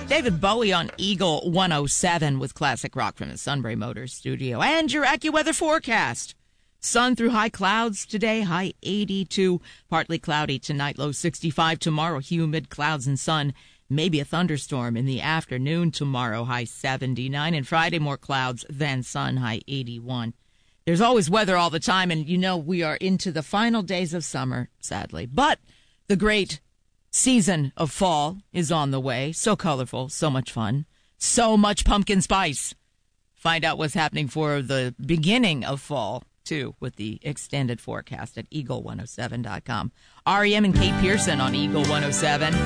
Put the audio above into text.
David Bowie on Eagle 107 with classic rock from the Sunbury Motors studio. And your AccuWeather forecast. Sun through high clouds today, high 82. Partly cloudy tonight, low 65. Tomorrow, humid clouds and sun. Maybe a thunderstorm in the afternoon tomorrow, high 79. And Friday, more clouds than sun, high 81. There's always weather all the time, and you know we are into the final days of summer, sadly. But the great season of fall is on the way. So colorful, so much fun, so much pumpkin spice. Find out what's happening for the beginning of fall, too, with the extended forecast at eagle107.com. REM and Kate Pearson on Eagle 107.